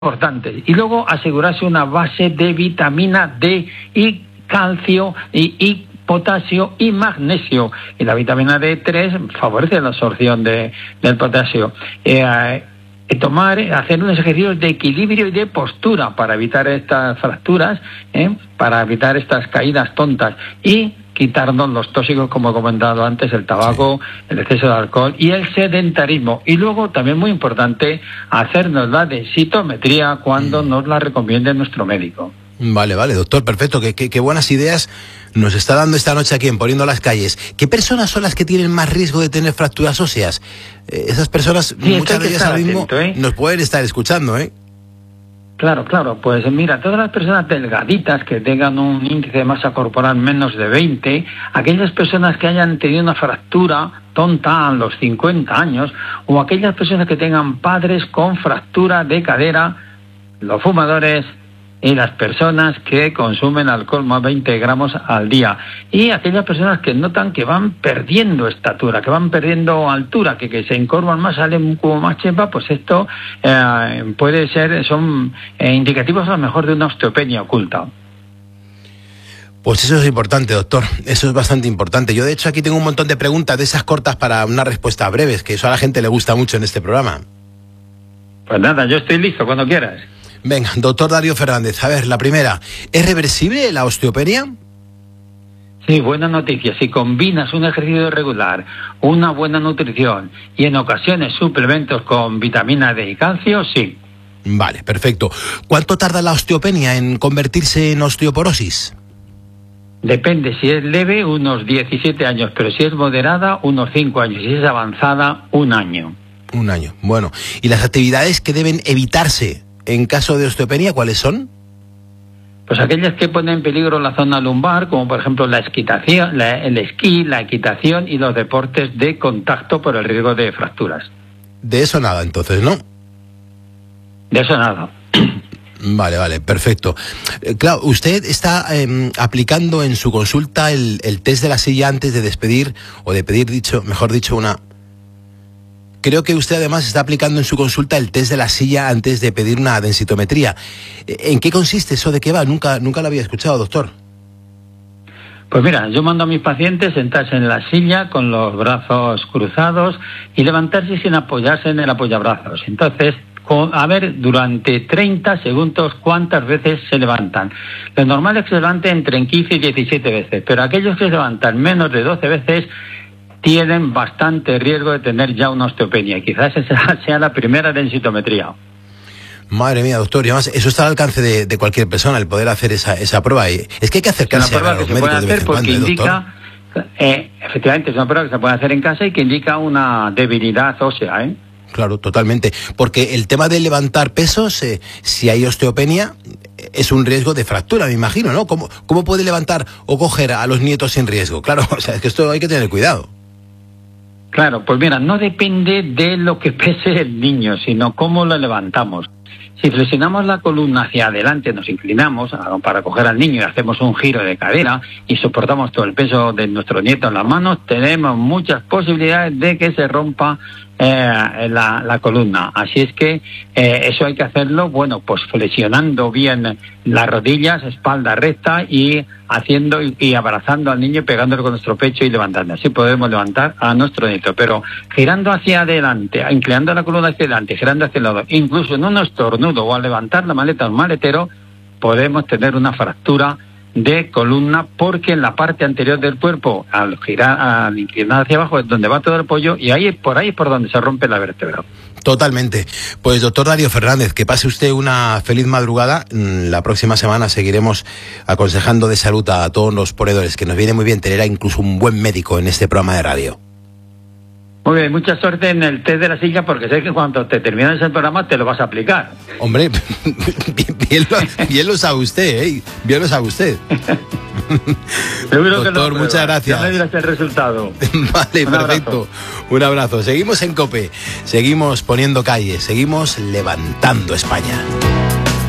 importantes. Y luego asegurarse una base de vitamina D y calcio y potasio y magnesio. Y la vitamina D3 favorece la absorción del potasio. Hacer unos ejercicios de equilibrio y de postura para evitar estas fracturas, para evitar estas caídas tontas y quitarnos los tóxicos, como he comentado antes, el tabaco, el exceso de alcohol y el sedentarismo. Y luego, también muy importante, hacernos la densitometría cuando nos la recomiende nuestro médico. Vale, doctor, perfecto. Qué buenas ideas nos está dando esta noche aquí en Poniendo las Calles. ¿Qué personas son las que tienen más riesgo de tener fracturas óseas? Esas personas, sí, muchas de ellas ahora mismo nos pueden estar escuchando, ¿eh? Claro, pues mira, todas las personas delgaditas que tengan un índice de masa corporal menos de 20, aquellas personas que hayan tenido una fractura tonta a los 50 años, o aquellas personas que tengan padres con fractura de cadera, los fumadores y las personas que consumen alcohol más 20 gramos al día, y aquellas personas que notan que van perdiendo estatura, que van perdiendo altura, que se encorvan más, salen como más chepa, pues esto puede ser, son indicativos a lo mejor de una osteopenia oculta. Pues eso es importante, doctor, eso es bastante importante. Yo de hecho aquí tengo un montón de preguntas de esas cortas para una respuesta breves, que eso a la gente le gusta mucho en este programa. Pues nada, yo estoy listo cuando quieras. Venga, doctor Darío Fernández, a ver, la primera, ¿es reversible la osteopenia? Sí, buena noticia. Si combinas un ejercicio regular, una buena nutrición y en ocasiones suplementos con vitamina D y calcio, sí. Vale, perfecto. ¿Cuánto tarda la osteopenia en convertirse en osteoporosis? Depende, si es leve, unos 17 años, pero si es moderada, unos 5 años, y si es avanzada, 1 año. 1 año, bueno. ¿Y las actividades que deben evitarse en caso de osteopenia, cuáles son? Pues aquellas que ponen en peligro la zona lumbar, como por ejemplo la equitación, el esquí, la equitación y los deportes de contacto por el riesgo de fracturas. De eso nada, entonces, ¿no? De eso nada. Vale, perfecto. Claro, usted está aplicando en su consulta el test de la silla antes de despedir, o de pedir, mejor dicho, una... Creo que usted además está aplicando en su consulta el test de la silla antes de pedir una densitometría. ¿En qué consiste eso? ¿De qué va? Nunca lo había escuchado, doctor. Pues mira, yo mando a mis pacientes sentarse en la silla con los brazos cruzados y levantarse sin apoyarse en el apoyabrazos. Entonces, a ver, durante 30 segundos cuántas veces se levantan. Lo normal es que se levanten entre 15 y 17 veces, pero aquellos que se levantan menos de 12 veces tienen bastante riesgo de tener ya una osteopenia. Y quizás esa sea la primera densitometría. Madre mía, doctor, y además eso está al alcance de cualquier persona, el poder hacer esa prueba. Es que hay que acercarse a los médicos de vez en cuando, indica, efectivamente, es una prueba que se puede hacer en casa y que indica una debilidad ósea, ¿eh? Claro, totalmente. Porque el tema de levantar pesos, si hay osteopenia, es un riesgo de fractura, me imagino, ¿no? ¿Cómo puede levantar o coger a los nietos sin riesgo? Claro, o sea, es que esto hay que tener cuidado. Claro, pues mira, no depende de lo que pese el niño, sino cómo lo levantamos. Si flexionamos la columna hacia adelante, nos inclinamos para coger al niño y hacemos un giro de cadera y soportamos todo el peso de nuestro nieto en las manos, tenemos muchas posibilidades de que se rompa la columna. Así es que eso hay que hacerlo, bueno, pues flexionando bien las rodillas, espalda recta y haciendo y abrazando al niño, pegándolo con nuestro pecho y levantando. Así podemos levantar a nuestro nieto, pero girando hacia adelante, inclinando la columna hacia adelante, girando hacia el lado, incluso en un estornudo o al levantar la maleta o un maletero, podemos tener una fractura de columna, porque en la parte anterior del cuerpo, al inclinar hacia abajo, es donde va todo el apoyo, y por ahí es por donde se rompe la vértebra. Totalmente. Pues doctor Darío Fernández, que pase usted una feliz madrugada. La próxima semana seguiremos aconsejando de salud a todos los ponedores, que nos viene muy bien tener incluso un buen médico en este programa de radio. Muy bien, mucha suerte en el test de la silla, porque sé que cuando te termines el programa te lo vas a aplicar. Hombre, bien lo sabe usted, ¿eh? Bien lo sabe usted. Seguro doctor, que muchas gracias. Ya me dirás el resultado. Vale, perfecto. Un abrazo. Seguimos en COPE, seguimos poniendo calles, seguimos levantando España.